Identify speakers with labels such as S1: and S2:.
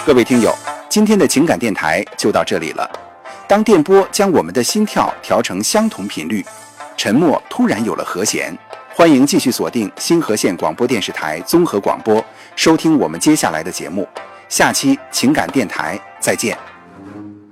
S1: 各位听友，今天的情感电台就到这里了。当电波将我们的心跳调成相同频率，沉默突然有了和弦。欢迎继续锁定新河县广播电视台综合广播，收听我们接下来的节目。下期情感电台再见。